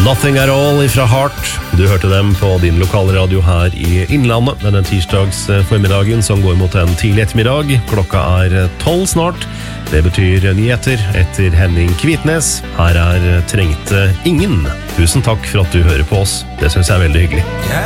Nothing at all fra Heart. Du hørte dem på din lokale radio her i Innlandet denne tirsdags formiddagen som går mot en tidlig ettermiddag. Klokka 12 snart. Det betyr nyheter etter Henning Kvitnes. Her Trengte ingen. Tusen takk for at du hører på oss. Det synes jeg veldig hyggelig.